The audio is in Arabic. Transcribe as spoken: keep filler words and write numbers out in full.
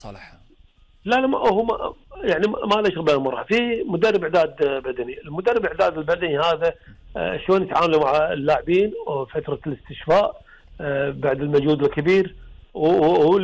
صالح؟ لا لا، ما هو ما يعني ما له شغل بالمرأة. في مدرب إعداد بدني، المدرب إعداد البدني هذا آه، شلون يتعاملوا مع اللاعبين وفترة الاستشفاء آه، بعد المجهود الكبير. و